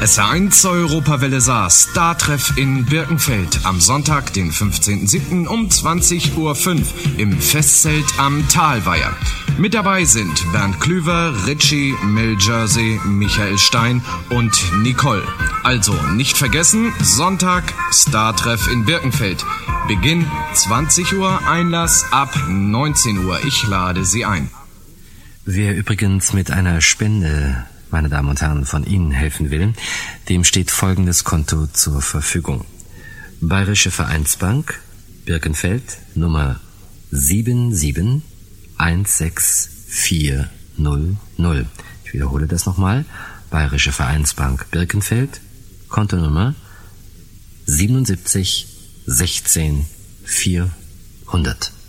SR1 Europawelle Saar Star-Treff in Birkenfeld am Sonntag, den 15.07. um 20.05 Uhr im Festzelt am Talweiher. Mit dabei sind Bernd Klüver, Ritchie, Mel Jersey, Michael Stein und Nicole. Also nicht vergessen, Sonntag Star-Treff in Birkenfeld. Beginn 20 Uhr, Einlass ab 19 Uhr. Ich lade Sie ein. Wer übrigens mit einer Spende, meine Damen und Herren, von Ihnen helfen will, dem steht folgendes Konto zur Verfügung. Bayerische Vereinsbank, Birkenfeld, Nummer 7716400. Ich wiederhole das nochmal. Bayerische Vereinsbank, Birkenfeld, Kontonummer 77 16 400.